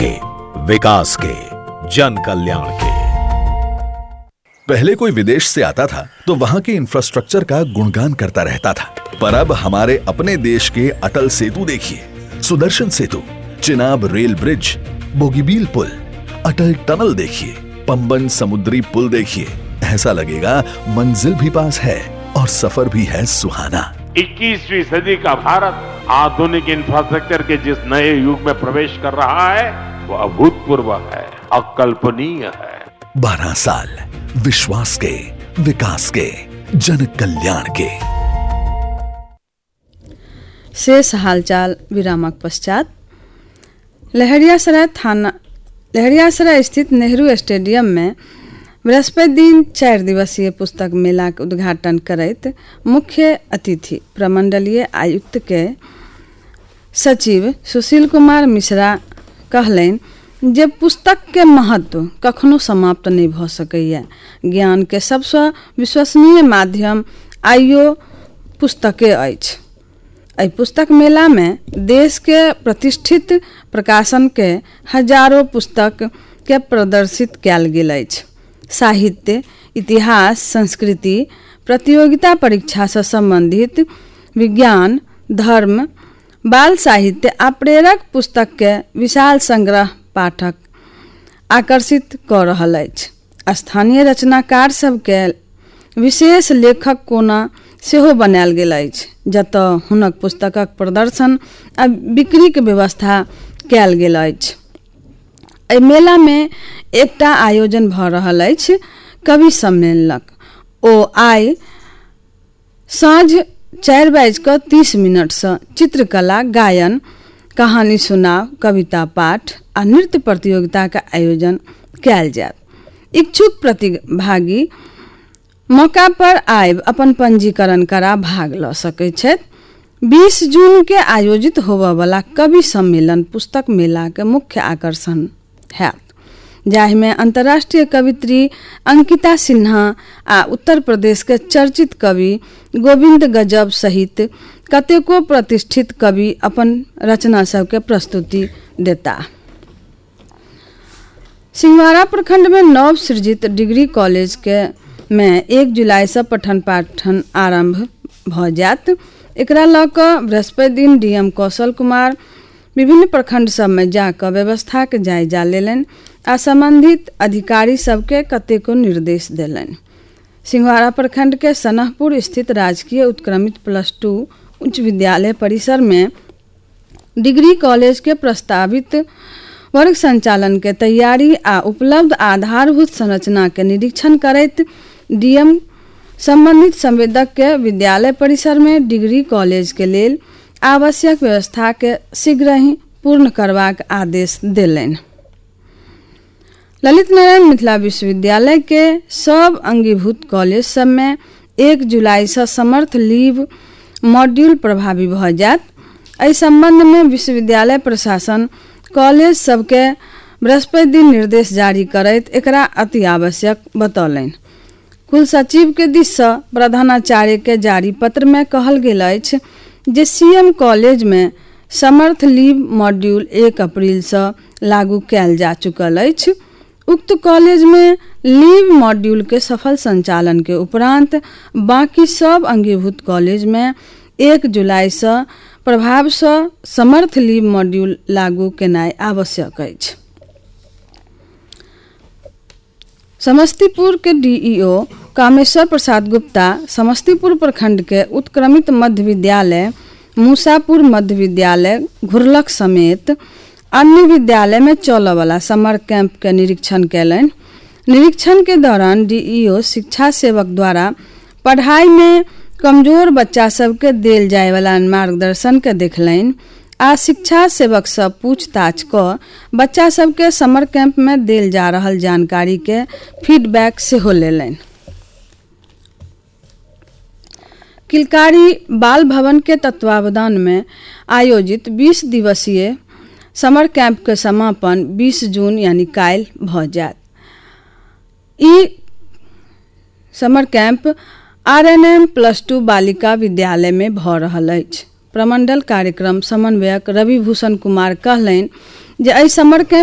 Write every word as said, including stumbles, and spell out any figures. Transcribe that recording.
के, विकास के, जन कल्याण के। पहले कोई विदेश से आता था तो वहाँ के इंफ्रास्ट्रक्चर का गुणगान करता रहता था, पर अब हमारे अपने देश के अटल सेतु देखिए, सुदर्शन सेतु, चिनाब रेल ब्रिज, बोगीबील पुल, अटल टनल देखिए, पंबन समुद्री पुल देखिए। ऐसा लगेगा मंजिल भी पास है और सफर भी है सुहाना। इक्कीसवीं सदी का भारत आधुनिक इंफ्रास्ट्रक्चर के जिस नए युग में प्रवेश कर रहा है वो अभूतपूर्व है, अकल्पनीय है। बारह साल विश्वास के, विकास के, जन कल्याण के। शेष हालचाल विरामक पश्चात लहरियासराय थाना लहरियासराय स्थित नेहरू स्टेडियम में बृहस्पति दिन चार दिवसीय पुस्तक मेला के उद्घाटन करैत मुख्य अतिथि प्रमंडलीय आयुक्त के सचिव सुशील कुमार मिश्रा कहलनि जे पुस्तक के महत्व कखनो समाप्त नहीं भ सकैया। ज्ञान के सबसे विश्वसनीय माध्यम आइयो पुस्तके अछि। एहि पुस्तक मेला में देश के प्रतिष्ठित प्रकाशन के हजारों पुस्तक के प्रदर्शित कयल गेल अछि। साहित्य, इतिहास, संस्कृति, प्रतियोगिता परीक्षा से संबंधित, विज्ञान, धर्म, बाल साहित्य आ प्रेरक पुस्तक के विशाल संग्रह पाठक आकर्षित क रहल अछि। स्थानीय रचनाकार सबके विशेष लेखक कोना सेहो बनायल गेल अछि, जतऽ हुनक पुस्तकक प्रदर्शन आ बिक्री के व्यवस्था कयल गेल अछि। एहि मेला में एकटा आयोजन भ रहल अछि, कवि सम्मेलनक। ओ आइ साँझ चारि बाजि कऽ तीस मिनट से चित्रकला, गायन, कहानी सुनाव, कविता पाठ आ नृत्य प्रतियोगिता का आयोजन कयल जायत। इच्छुक प्रतिभागी मौका पर आबि अपन पंजीकरण करा भाग ल सकैत छथि। बीस जून के आयोजित होबय वाला कवि सम्मेलन पुस्तक मेला के मुख्य आकर्षण हैत, जाहि में अंतर्राष्ट्रीय कवित्री अंकिता सिन्हा आ उत्तर प्रदेश के चर्चित कवि गोविंद गजब सहित कतेको प्रतिष्ठित कवि अपन रचना सबके प्रस्तुति देता। सिंहवाड़ा प्रखंड में नव सृजित डिग्री कॉलेज के में एक जुलाई से पठन पाठन आरंभ भ जायत। एकरा लऽ कऽ बृहस्पति दिन डीएम कौशल कुमार विभिन्न प्रखंड सब में जाकर व्यवस्था के जायजा लेलनि आ संबंधित अधिकारी सबके कतेको निर्देश देलनि। सिंहवाड़ा प्रखंड के सनहपुर स्थित राजकीय उत्क्रमित प्लस टू उच्च विद्यालय परिसर में डिग्री कॉलेज के प्रस्तावित वर्ग संचालन के तैयारी आ उपलब्ध आधारभूत संरचना के निरीक्षण करैत डीएम संबंधित संवेदक के विद्यालय परिसर में डिग्री कॉलेज के लेल आवश्यक व्यवस्था के शीघ्र ही पूर्ण करबाक आदेश देलनि। ललित नारायण मिथिला विश्वविद्यालय के सब अंगीभूत कॉलेज सब में एक जुलाई से समर्थ लीव मॉड्यूल प्रभावी भ जायत। एहि संबंध में विश्वविद्यालय प्रशासन कॉलेज सबके बृहस्पति दिन निर्देश जारी करैत एकरा अति आवश्यक बतौलनि। कुल सचिव के दिस से प्रधानाचार्य के जारी पत्र में कहल गेल अछि जे सीएम कॉलेज में समर्थ लीव मॉड्यूल एक अप्रैल से लागू कयल जा चुकल अछि। उक्त कॉलेज में लीव मॉड्यूल के सफल संचालन के उपरांत बाकी सब अंगीभूत कॉलेज में एक जुलाई से प्रभाव से समर्थ लीव मॉड्यूल लागू केनाइ आवश्यक अछि। समस्तीपुर के डीईओ कामेश्वर प्रसाद गुप्ता समस्तीपुर प्रखंड के उत्क्रमित मध्य विद्यालय, मूसापुर मध्य विद्यालय, घुरलक समेत अन्य विद्यालय में चलने वाला समर कैंप के निरीक्षण कैलनि। निरीक्षण के दौरान डीईओ शिक्षा सेवक द्वारा पढ़ाई में कमजोर बच्चा सबके देल जाय वाला मार्गदर्शन के देखलनि आ शिक्षा सेवक सब पूछताछ क बच्चा सबके समर कैंप में देल जा रहल जानकारी के फीडबैक सेहो लेलनि। किलकारी बाल भवन के तत्वावधान में आयोजित बीस दिवसीय समर कैंप के समापन बीस जून यानी काल्हि भ जायत। ई summer camp आरएनएम plus two Balika Vidyalaya में भ रहल अछि। प्रमंडल कार्यक्रम समन्वयक रवि भूषण कुमार कहलनि जे एहि समर कैंप